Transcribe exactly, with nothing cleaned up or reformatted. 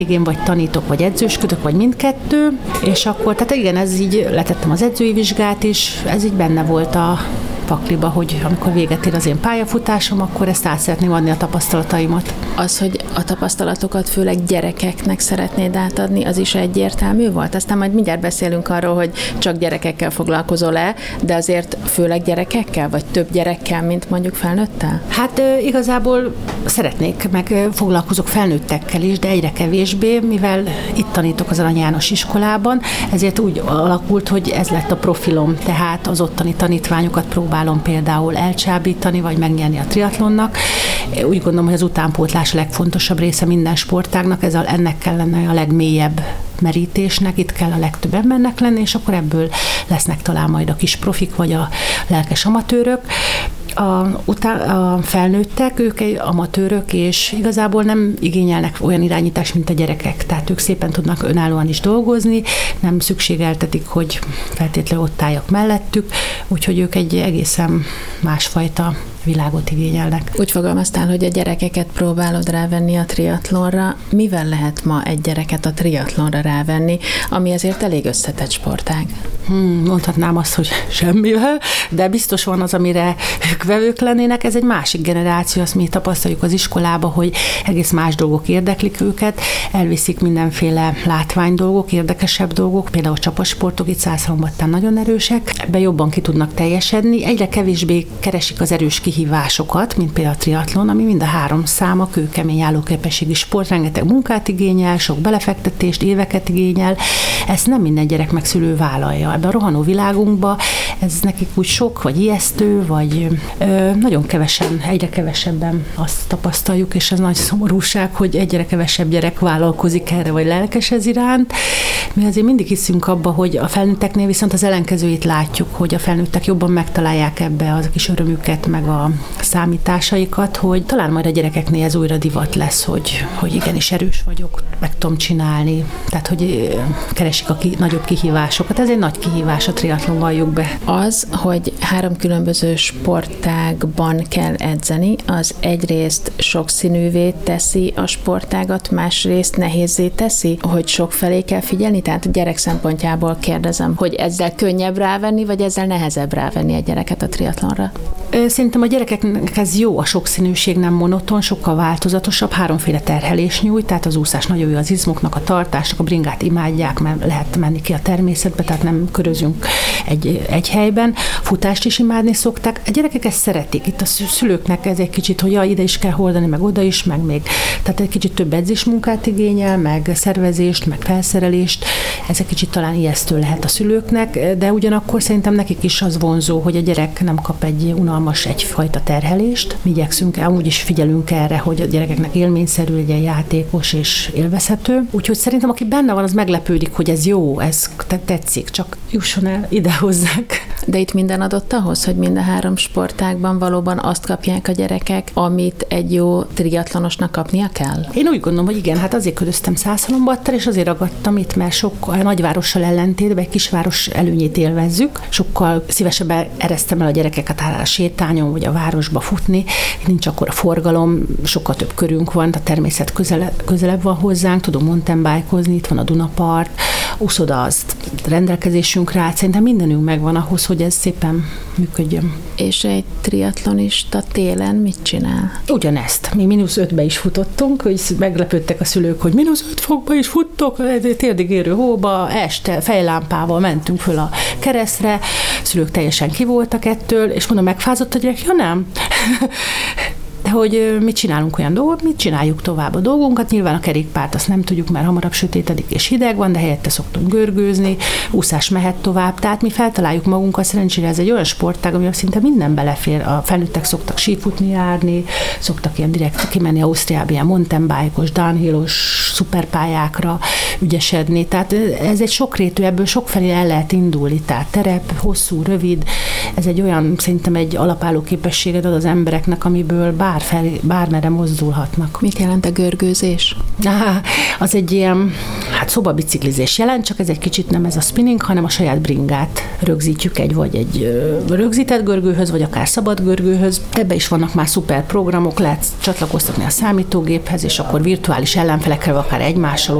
Én vagy tanítok, vagy edzősködök, vagy mindkettő, és akkor, tehát igen, ez így, letettem az edzői vizsgát is, ez így benne volt a pakliba, hogy amikor véget ér az én pályafutásom, akkor ezt át szeretném adni a tapasztalataimat. Az, hogy a tapasztalatokat főleg gyerekeknek szeretnéd átadni, az is egyértelmű volt? Aztán majd mindjárt beszélünk arról, hogy csak gyerekekkel foglalkozol-e, de azért főleg gyerekekkel, vagy több gyerekkel, mint mondjuk felnőttel? Hát igazából szeretnék, meg foglalkozok felnőttekkel is, de egyre kevésbé, mivel itt tanítok az Arany János iskolában, ezért úgy alakult, hogy ez lett a profilom, tehát az ottani tanítványokat próbálom például elcsábítani, vagy megnyerni a triatlonnak. Úgy gondolom, hogy az utánpótlás a legfontosabb része minden sportágnak, ez a, ennek kellene a legmélyebb merítésnek, itt kell a legtöbb embernek lenni, és akkor ebből lesznek talán majd a kis profik, vagy a lelkes amatőrök. A, utá, a felnőttek, ők amatőrök, és igazából nem igényelnek olyan irányítást, mint a gyerekek. Tehát ők szépen tudnak önállóan is dolgozni, nem szükségeltetik, hogy feltétlenül ott álljak mellettük, úgyhogy ők egy egészen másfajta világot igényelnek. Úgy fogalmaztál, hogy a gyerekeket próbálod rávenni a triatlonra. Mivel lehet ma egy gyereket a triatlonra rávenni, ami azért elég összetett sportág? Hmm, mondhatnám azt, hogy semmivel, de biztos van az, amire ők vevők lennének. Ez egy másik generáció, azt mi tapasztaljuk az iskolába, hogy egész más dolgok érdeklik őket, elviszik mindenféle látvány dolgok, érdekesebb dolgok, például a csapasportok itt Szászhalombattán nagyon erősek, ebbe jobban ki tudnak teljesedni, egyre kevésbé keresik az erős kihívásokat, mint például a triatlon, ami mind a három száma, kőkemény állóképességi sport, rengeteg munkát igényel, sok belefektetést, éveket igényel, ezt nem minden gyerek meg szülő vállalja. Ebben a rohanó világunkban ez nekik úgy sok, vagy ijesztő, vagy ö, nagyon kevesen, egyre kevesebben azt tapasztaljuk, és ez nagy szomorúság, hogy egyre kevesebb gyerek vállalkozik erre, vagy lelkes ez iránt. Mi azért mindig hiszünk abba, hogy a felnőtteknél viszont az ellenkezőjét látjuk, hogy a felnőttek jobban megtalálják ebbe az kis örömüket, meg a számításaikat, hogy talán majd a gyerekeknél ez újra divat lesz, hogy, hogy igenis erős vagyok, meg tudom csinálni. Tehát, hogy keresik a ki, nagyobb kihívásokat. Ez egy nagy kihívás a triatlon, valljuk be. Az, hogy három különböző sportágban kell edzeni, az egyrészt sokszínűvé teszi a sportágat, másrészt nehézzé teszi, hogy sok felé kell figyelni? Tehát a gyerek szempontjából kérdezem, hogy ezzel könnyebb rávenni, vagy ezzel nehezebb rávenni egy gyereket a triatlonra? Szerintem a gyerekeknek ez jó, a sokszínűség nem monoton, sokkal változatosabb, háromféle terhelés nyújt, tehát az úszás nagyon jó az izmoknak, a tartásnak, a bringát imádják, mert lehet menni ki a természetbe, tehát nem körözünk egy, egy helyben, futást is imádni szokták. A gyerekek ezt szeretik, itt a szülőknek ez egy kicsit, hogy ja, ide is kell hordani, meg oda is, meg még, tehát egy kicsit több edzésmunkát igényel, meg szervezést, meg felszerelést, ez egy kicsit talán ijesztő lehet a szülőknek, de ugyanakkor szerintem nekik is az vonzó, hogy a gyerek nem kap egy unalmas egyfajta terhelést. Mi igyekszünk, amúgy is figyelünk erre, hogy a gyerekeknek élményszerű, legyen játékos és élvezhető. Úgyhogy szerintem, aki benne van, az meglepődik, hogy ez jó, ez tetszik, csak jusson el ide hozzánk. De itt minden adott ahhoz, hogy mind a három sportágban valóban azt kapják a gyerekek, amit egy jó triatlonosnak kapnia kell? Én úgy gondolom, hogy igen, hát azért köröztem Szászhalombattal, és azért ragadtam itt, mert sokkal a nagyvárossal ellentétben egy kisváros előnyét élvezzük. Sokkal szívesebben eresztem el a gyerekeket a sétányon, vagy a városba futni. Nincs akkor a forgalom, sokkal több körünk van, a természet közelebb, közelebb van hozzánk, tudom mountainbike-ozni, itt van a Dunapart, úszoda az rendelkezésünkre állt, szerintem mindenünk megvan ahhoz, hogy ez szépen működjön. És egy triatlonista télen mit csinál? Ugyanezt. Mi mínusz ötbe is futottunk, hogy meglepődtek a szülők, hogy mínusz öt fokba is futtok, térdig érő hóba, este fejlámpával mentünk föl a keresztre, szülők teljesen ki voltak ettől, és mondom, megfázott a gyerek, ja nem. De hogy mit csinálunk olyan dolgot, mit csináljuk tovább a dolgunkat. Nyilván a kerékpárt azt nem tudjuk, mert hamarabb sötétedik és hideg van, de helyette szoktunk görgőzni, úszás mehet tovább. Tehát mi feltaláljuk magunkat, szerencsére ez egy olyan sportág, amivel szinte minden belefér. A felnőttek szoktak sífutni, járni, szoktak ilyen direkt kimenni Ausztriába, ilyen mountainbike-os, downhill-os szuperpályákra ügyesedni. Tehát ez egy sokrétű, ebből sokfelé el lehet indulni. Tehát terep, hosszú, rövid, ez egy olyan, szerintem egy alapálló képességet ad az embereknek, amiből bár Bárfelé, bármerre mozdulhatnak. Mit jelent a görgőzés? Ah, az egy ilyen hát szobabiciklizés jelent, csak ez egy kicsit nem ez a spinning, hanem a saját bringát rögzítjük egy vagy egy rögzített görgőhöz, vagy akár szabad görgőhöz. Ebbe is vannak már szuper programok, lehet csatlakoztatni a számítógéphez, és akkor virtuális ellenfelekkel, akár egymással